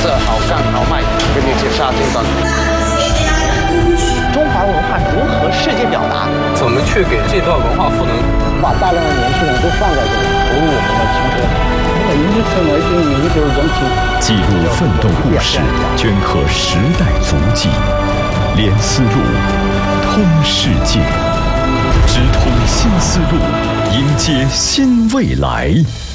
色、好干、好卖，给你介绍这段。 中华文化如何世界表达？ 怎么去给这段文化赋能？ 把大量的年轻人都放在这里，投入我们的青春。以此为定民族人品， 记录奋斗故事，镌刻时代足迹，联思路，通世界，直通新思路，迎接新未来。